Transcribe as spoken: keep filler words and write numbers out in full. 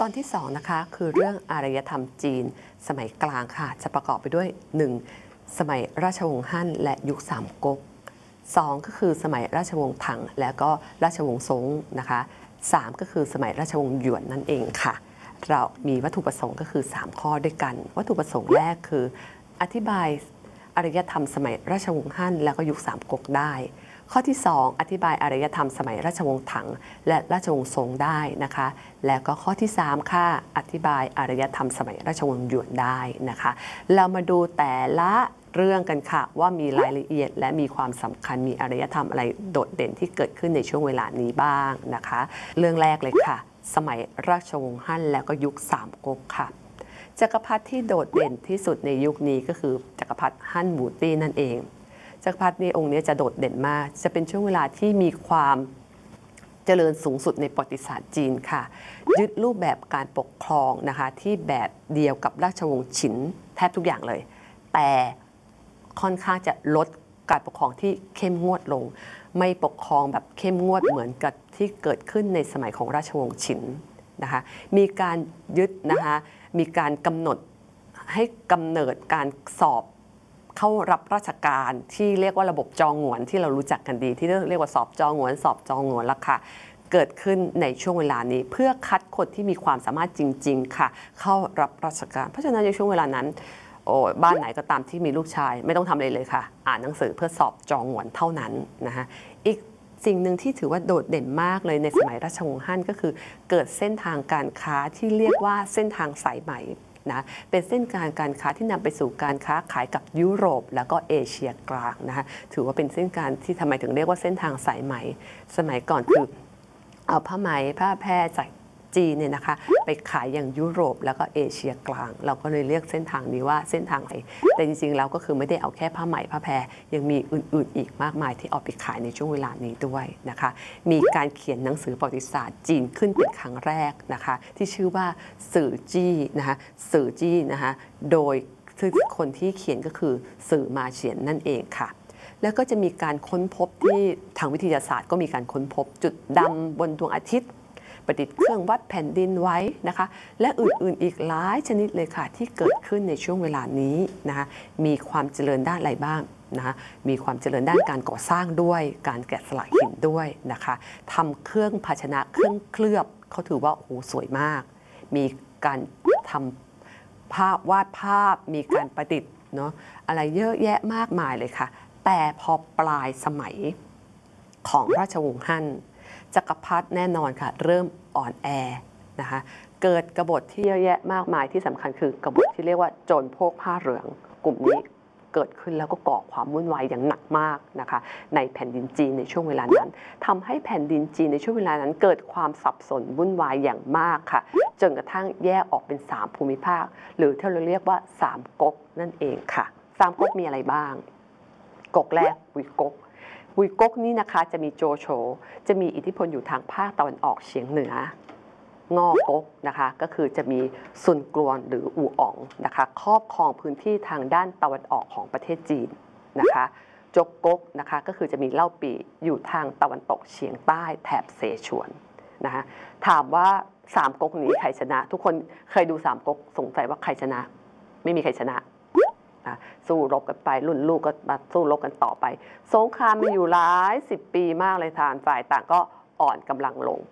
อนที่สองนะคะคือเรื่องอารยธรรมจีนสมัยกลางค่ะจะประกอบไปด้วย หนึ่ง. สมัยราชวงศ์ฮั่นและยุคสามก๊ก สอง. ก็คือสมัยราชวงศ์ถังและก็ราชวงศ์ซงนะคะ สาม. ก็คือสมัยราชวงศ์หยวนนั่นเองค่ะเรามีวัตถุประสงค์ก็คือสามข้อด้วยกันวัตถุประสงค์แรกคืออธิบายอารยธรรมสมัยราชวงศ์ฮั่นและก็ยุคสามก๊กได้ข้อที่สองอธิบายอารยธรรมสมัยราชวงศ์ถังและราชวงศ์ซงได้นะคะแล้วก็ข้อที่สามค่ะอธิบายอารยธรรมสมัยราชวงศ์หยวนได้นะคะเรามาดูแต่ละเรื่องกันค่ะว่ามีรายละเอียดและมีความสำคัญมีอารยธรรมอะไรโดดเด่นที่เกิดขึ้นในช่วงเวลานี้บ้างนะคะเรื่องแรกเลยค่ะสมัยราชวงศ์ฮั่นและก็ยุคสามก๊กค่ะจักรพรรดิที่โดดเด่นที่สุดในยุคนี้ก็คือจักรพรรดิฮั่นวูตี้นั่นเองจักรพรรดิในองค์นี้จะโดดเด่นมากจะเป็นช่วงเวลาที่มีความเจริญสูงสุดในประวัติศาสตร์จีนค่ะยึดรูปแบบการปกครองนะคะที่แบบเดียวกับราชวงศ์ฉินแทบทุกอย่างเลยแต่ค่อนข้างจะลดการปกครองที่เข้มงวดลงไม่ปกครองแบบเข้มงวดเหมือนกับที่เกิดขึ้นในสมัยของราชวงศ์ฉินนะคะมีการยึดนะคะมีการกำหนดให้กำเนิดการสอบเข้ารับราชการที่เรียกว่าระบบจองหงวนที่เรารู้จักกันดีที่เรียกว่าสอบจองหงวนสอบจองหงวนราคาเกิดขึ้นในช่วงเวลานี้เพื่อคัดคนที่มีความสามารถจริงๆค่ะเข้ารับราชการเพราะฉะนั้นในช่วงเวลานั้นโอ้บ้านไหนก็ตามที่มีลูกชายไม่ต้องทำอะไรเลยค่ะอ่านหนังสือเพื่อสอบจองหงวนเท่านั้นนะคะอีกสิ่งหนึ่งที่ถือว่าโดดเด่นมากเลยในสมัยราชวงศ์ฮั่นก็คือเกิดเส้นทางการค้าที่เรียกว่าเส้นทางสายไหมนะเป็นเส้นการการค้าที่นำไปสู่การค้าขายกับยุโรปแล้วก็เอเชียกลางนะคะถือว่าเป็นเส้นการที่ทำไมถึงเรียกว่าเส้นทางสายไหมสมัยก่อนคือเอาผ้าไหมผ้าแพรจากจีนเนี่ยนะคะไปขายอย่างยุโรปแล้วก็เอเชียกลางเราก็เลยเรียกเส้นทางนี้ว่าเส้นทางไหนแต่จริงๆแล้วก็คือไม่ได้เอาแค่ผ้าไหมผ้าแพรยังมีอื่นๆอีกมากมายที่เอาไปขายในช่วงเวลานี้ด้วยนะคะมีการเขียนหนังสือประวัติศาสตร์จีนขึ้นเป็นครั้งแรกนะคะที่ชื่อว่าสื่อจี้นะคะสื่อจี้นะคะโดยคนที่เขียนก็คือสื่อมาเฉียนนั่นเองค่ะแล้วก็จะมีการค้นพบที่ทางวิทยาศาสตร์ก็มีการค้นพบจุดดำบนดวงอาทิตย์ประดิษฐ์เครื่องวัดแผ่นดินไว้นะคะและอื่นๆอีกหลายชนิดเลยค่ะที่เกิดขึ้นในช่วงเวลานี้นะคะมีความเจริญด้านอะไรบ้างนะคะมีความเจริญด้านการก่อสร้างด้วยการแกะสลักหินด้วยนะคะทำเครื่องภาชนะเครื่องเคลือบเขาถือว่าโอ้โหสวยมากมีการทำภาพวาดภาพมีการประดิษฐ์เนาะอะไรเยอะแยะมากมายเลยค่ะแต่พอปลายสมัยของราชวงศ์ฮั่นจักรพรรดิแน่นอนค่ะเริ่มอ่อนแอนะคะเกิดกบฏที่เยอะแยะมากมายที่สำคัญคือกบฏที่เรียกว่าโจรโพกผ้าเหลืองกลุ่มนี้เกิดขึ้นแล้วก็ก่อความวุ่นวายอย่างหนักมากนะคะในแผ่นดินจีนในช่วงเวลานั้นทำให้แผ่นดินจีนในช่วงเวลานั้นเกิดความสับสนวุ่นวายอย่างมากค่ะจนกระทั่งแยกออกเป็นสามภูมิภาคหรือที่เราเรียกว่าสามก๊กนั่นเองค่ะสามก๊กมีอะไรบ้างก๊กแรกอุยก๊กอุยก๊กนี้นะคะจะมีโจโฉจะมีอิทธิพลอยู่ทางภาคตะวันออกเฉียงเหนืองอก๊กนะคะก็คือจะมีซุนกรวนหรืออู่อ๋องนะคะครอบครองพื้นที่ทางด้านตะวันออกของประเทศจีนนะคะจกก๊กนะคะก็คือจะมีเล่าปี่อยู่ทางตะวันตกเฉียงใต้แถบเสฉวนนะคะถามว่าสามก๊กนี้ใครชนะทุกคนเคยดูสามก๊กสงสัยว่าใครชนะไม่มีใครชนะสู้รบกันไปรุ่นลูกก็มาสู้รบกันต่อไปสงครามมีอยู่หลายสิบปีมากเลยทางฝ่ายต่างก็อ่อนกำลังลง